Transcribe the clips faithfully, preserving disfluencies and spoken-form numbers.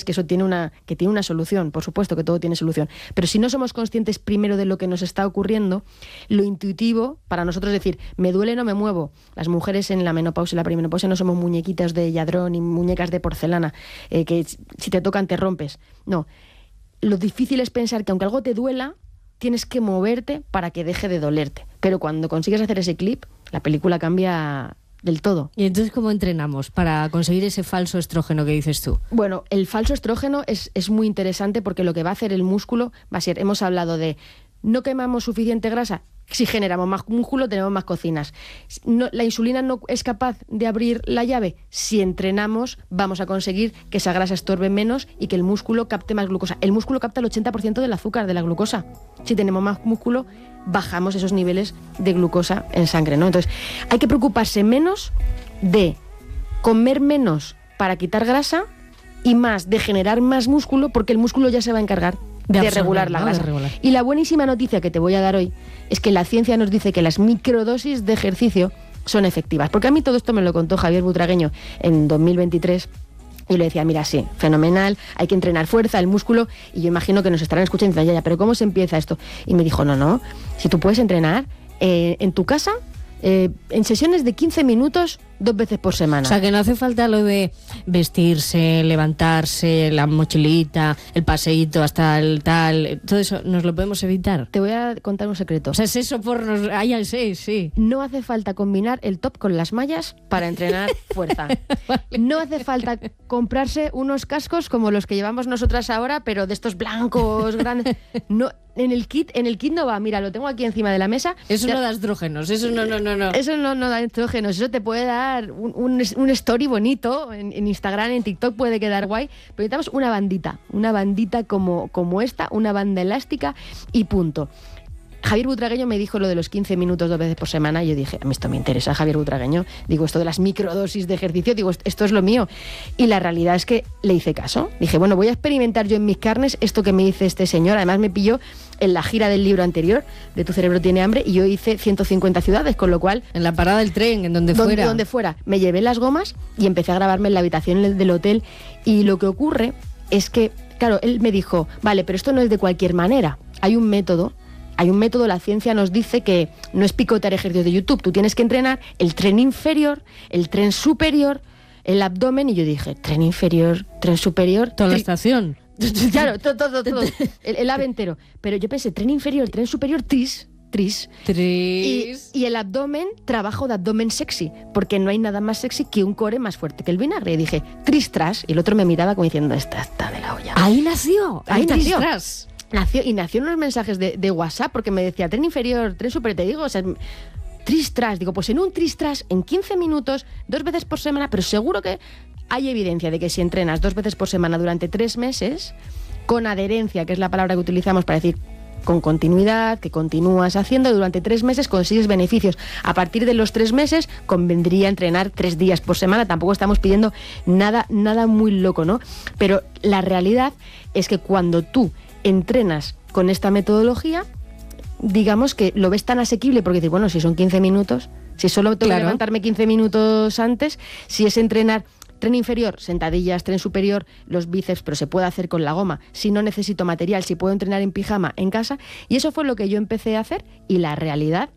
que eso tiene una, que tiene una solución, por supuesto que todo tiene solución. Pero si no somos conscientes primero de lo que nos está ocurriendo, lo intuitivo para nosotros es decir, me duele, no me muevo. Las mujeres en la menopausia y la perimenopausia no somos muñequitas de yadrón ni muñecas de porcelana, eh, que si te tocan te rompes. No. Lo difícil es pensar que aunque algo te duela, tienes que moverte para que deje de dolerte. Pero cuando consigues hacer ese clip, la película cambia del todo. ¿Y entonces cómo entrenamos para conseguir ese falso estrógeno que dices tú? Bueno, el falso estrógeno es, es muy interesante porque lo que va a hacer el músculo va a ser, hemos hablado de no quemamos suficiente grasa, si generamos más músculo tenemos más cocinas. No, la insulina no es capaz de abrir la llave. Si entrenamos vamos a conseguir que esa grasa estorbe menos y que el músculo capte más glucosa. El músculo capta el ochenta por ciento del azúcar, de la glucosa. Si tenemos más músculo, bajamos esos niveles de glucosa en sangre, ¿no? Entonces, hay que preocuparse menos de comer menos para quitar grasa y más de generar más músculo, porque el músculo ya se va a encargar de, de absorber, regular la ¿no? grasa. Regular. Y la buenísima noticia que te voy a dar hoy es que la ciencia nos dice que las microdosis de ejercicio son efectivas. Porque a mí todo esto me lo contó Javier Butragueño en dos mil veintitrés. Y le decía, mira, sí, fenomenal, hay que entrenar fuerza, el músculo, y yo imagino que nos estarán escuchando y dicen, ya, ya, pero ¿cómo se empieza esto? Y me dijo, no, no, si tú puedes entrenar eh, en tu casa, eh, en sesiones de quince minutos, dos veces por semana. O sea, que no hace falta lo de vestirse, levantarse, la mochilita, el paseíto hasta el tal, todo eso, ¿nos lo podemos evitar? Te voy a contar un secreto. O sea, es eso por... Nos... Ah, ya sé, sí. No hace falta combinar el top con las mallas para entrenar fuerza. Vale. No hace falta comprarse unos cascos como los que llevamos nosotras ahora, pero de estos blancos grandes. No, en el kit, en el kit no va. Mira, lo tengo aquí encima de la mesa. Eso te... no da estrógenos, eso no, no, no, no. Eso no, no da estrógenos, eso te puede dar Un, un, un story bonito en, en Instagram, en TikTok puede quedar guay, pero necesitamos una bandita, una bandita como, como esta, una banda elástica y punto. Javier Butragueño me dijo lo de los quince minutos dos veces por semana y yo dije, a mí esto me interesa, Javier Butragueño. Digo, esto de las microdosis de ejercicio, digo, esto es lo mío. Y la realidad es que le hice caso. Dije, bueno, voy a experimentar yo en mis carnes esto que me dice este señor. Además me pilló en la gira del libro anterior, de Tu cerebro tiene hambre, y yo hice ciento cincuenta ciudades, con lo cual... En la parada del tren, en donde, donde fuera. Donde fuera. Me llevé las gomas y empecé a grabarme en la habitación del hotel. Y lo que ocurre es que, claro, él me dijo, vale, pero esto no es de cualquier manera. Hay un método. Hay un método, la ciencia nos dice que no es picotear ejercicios de YouTube, tú tienes que entrenar el tren inferior, el tren superior, el abdomen, y yo dije, tren inferior, tren superior... Toda la estación. Claro, todo, todo, todo, el, el ave entero. Pero yo pensé, tren inferior, tren superior, tris, tris. Tris. Y, y el abdomen, trabajo de abdomen sexy, porque no hay nada más sexy que un core más fuerte que el vinagre. Y dije, tris, tras, y el otro me miraba como diciendo, esta está de la olla. Ahí nació, ahí nació. Tras. Nació, y nació unos mensajes de, de WhatsApp porque me decía tren inferior, tren superior, te digo, o sea, tris-tras, digo, pues en un tris-tras, en quince minutos, dos veces por semana, pero seguro que hay evidencia de que si entrenas dos veces por semana durante tres meses, con adherencia, que es la palabra que utilizamos para decir con continuidad, que continúas haciendo durante tres meses, consigues beneficios. A partir de los tres meses convendría entrenar tres días por semana, tampoco estamos pidiendo nada, nada muy loco, ¿no? Pero la realidad es que cuando tú entrenas con esta metodología, digamos que lo ves tan asequible porque dices, bueno, si son quince minutos, si solo tengo claro. que levantarme quince minutos antes, si es entrenar tren inferior, sentadillas, tren superior, los bíceps, pero se puede hacer con la goma, si no necesito material, si puedo entrenar en pijama en casa, y eso fue lo que yo empecé a hacer, y la realidad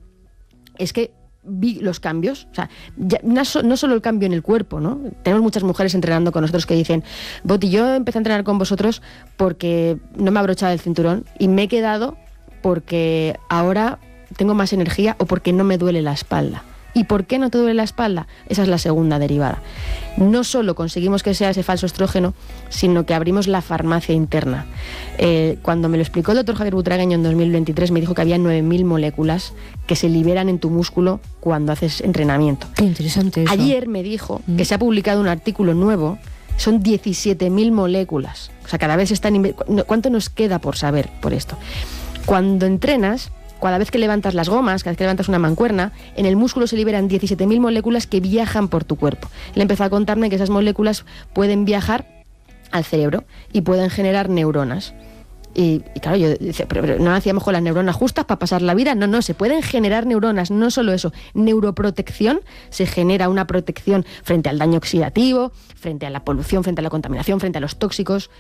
es que vi los cambios, o sea, ya, no, no solo el cambio en el cuerpo, ¿no? Tenemos muchas mujeres entrenando con nosotros que dicen, Boti, yo empecé a entrenar con vosotros porque no me abrochaba el cinturón y me he quedado porque ahora tengo más energía o porque no me duele la espalda. ¿Y por qué no te duele la espalda? Esa es la segunda derivada. No solo conseguimos que sea ese falso estrógeno, sino que abrimos la farmacia interna. Eh, cuando me lo explicó el doctor Javier Butragueño en dos mil veintitrés, me dijo que había nueve mil moléculas que se liberan en tu músculo cuando haces entrenamiento. Qué interesante eso. Ayer me dijo mm. que se ha publicado un artículo nuevo, son diecisiete mil moléculas. O sea, cada vez están... ¿Cuánto nos queda por saber por esto? Cuando entrenas, cada vez que levantas las gomas, cada vez que levantas una mancuerna, en el músculo se liberan diecisiete mil moléculas que viajan por tu cuerpo. Él empezó a contarme que esas moléculas pueden viajar al cerebro y pueden generar neuronas. Y, y claro, yo decía, pero, pero ¿no hacíamos con las neuronas justas para pasar la vida? No, no, se pueden generar neuronas, no solo eso. Neuroprotección, se genera una protección frente al daño oxidativo, frente a la polución, frente a la contaminación, frente a los tóxicos.